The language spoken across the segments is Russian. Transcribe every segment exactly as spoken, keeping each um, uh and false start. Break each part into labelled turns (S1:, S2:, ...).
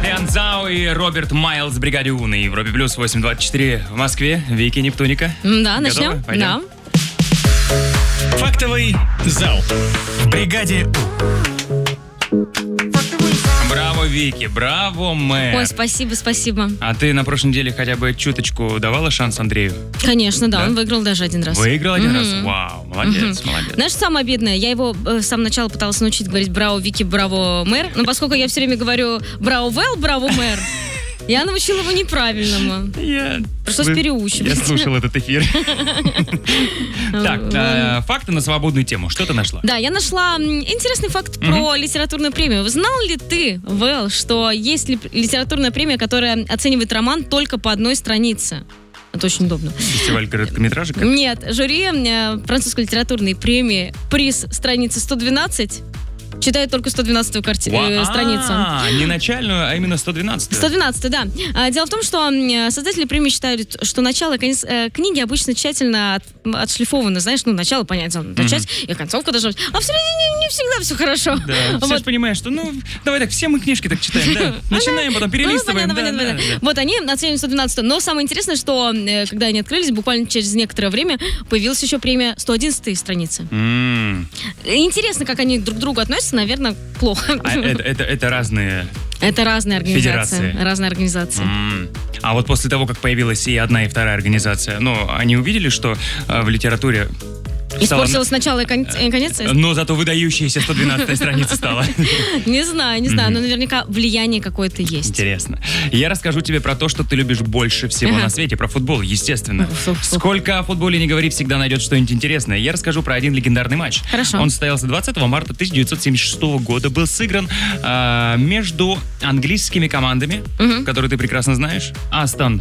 S1: Лиан Цзао и Роберт Майлз в бригаде У на Европе плюс восемь двадцать четыре в Москве. Вики Нептуника.
S2: Да, начнем? Да.
S3: Фактовый зал в бригаде У.
S1: Браво, Вики, браво, мэр.
S2: Ой, спасибо, спасибо.
S1: А ты на прошлой неделе хотя бы чуточку давала шанс Андрею?
S2: Конечно, да,
S1: Да?
S2: он выиграл даже один раз.
S1: Выиграл один
S2: Мгм.
S1: раз? Вау, молодец, молодец.
S2: Знаешь, что самое обидное? Я его э, с самого начала пыталась научить говорить «Браво, Вики, браво, мэр». Но поскольку я все время говорю «Браво, Вэл, браво, мэр», я научила его неправильному.
S1: Я...
S2: Пришлось
S1: Вы-
S2: переучивать.
S1: Я слушал этот эфир. Так, э, факты на свободную тему. Что ты нашла?
S2: Да, я нашла м, интересный факт про литературную премию. Знал ли ты, Вэл, что есть ли литературная премия, которая оценивает роман только по одной странице? Это очень удобно.
S1: Фестиваль короткометражек?
S2: Нет, жюри э, французской литературной премии приз страницы сто двенадцать читает только сто двенадцатую карти- э, страницу.
S1: А, не начальную, а именно сто двенадцатую.
S2: сто двенадцать, да. А, Дело в том, что м, создатели премии считают, что начало и конец э, книги обычно тщательно от- отшлифовано. Знаешь, ну, начало, понятно, начать, и концовка должна быть. А в середине не всегда все хорошо.
S1: Да, все
S2: Вот.
S1: же понимаешь, что, ну, давай так, все мы книжки так читаем, да. Начинаем, потом перелистываем.
S2: Ну, понятно,
S1: да,
S2: понятно,
S1: да,
S2: понятно.
S1: да.
S2: Вот они оценивают сто двенадцатую. Но самое интересное, что э, когда они открылись, буквально через некоторое время появилась еще премия сто одиннадцатой страницы.
S1: М.
S2: Интересно, как они друг к другу относятся, наверное, плохо.
S1: А это, это, это разные...
S2: Это разные организации.
S1: Федерации.
S2: Разные организации.
S1: М. А вот после того, как появилась и одна, и вторая организация, ну, они увидели, что э, в литературе стало-
S2: Испортилось начало и конец, и конец?
S1: но зато выдающаяся сто двенадцатая страница стала.
S2: Не знаю, не знаю, но наверняка влияние какое-то есть.
S1: Интересно. Я расскажу тебе про то, что ты любишь больше всего
S2: Ага.
S1: на свете, про футбол, естественно.
S2: Ух, ух, ух.
S1: Сколько о футболе не говори, всегда найдет что-нибудь интересное. Я расскажу про один легендарный матч.
S2: Хорошо.
S1: Он состоялся двадцатого марта тысяча девятьсот семьдесят шестого года. Был сыгран а, между английскими командами,
S2: Мгм.
S1: которые ты прекрасно знаешь. Астон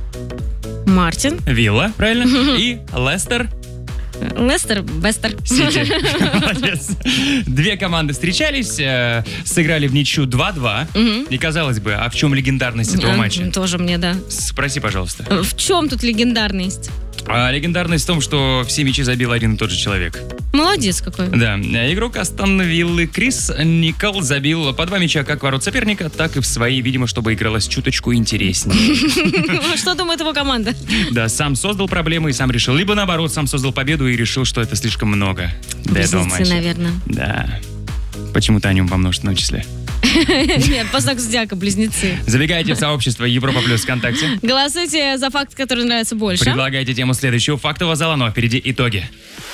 S2: Мартин,
S1: Вилла, правильно? И Лестер
S2: Лестер, Бестер.
S1: Сити. Молодец. Две команды встречались, э, сыграли в ничью два-два.
S2: Мгм.
S1: И казалось бы, а в чем легендарность этого
S2: А,
S1: матча?
S2: Тоже мне, да.
S1: Спроси, пожалуйста.
S2: В чем тут легендарность?
S1: А легендарность в том, что все мячи забил один и тот же человек.
S2: Молодец какой.
S1: Да, игрок Астон Виллы Крис Никол забил по два мяча как в ворот соперника, так и в свои, видимо, чтобы игралось чуточку интереснее.
S2: Что думает его команда?
S1: Да, сам создал проблемы и сам решил. Либо наоборот, сам создал победу и решил, что это слишком много для этого
S2: Близнецы,
S1: матча.
S2: наверное.
S1: Да. Почему-то о нем во множественном числе.
S2: Нет, по знаку зодиака, близнецы.
S1: Забегайте в сообщество Европа Плюс ВКонтакте.
S2: Голосуйте за факт, который нравится больше.
S1: Предлагайте тему следующего фактового зала, но впереди итоги.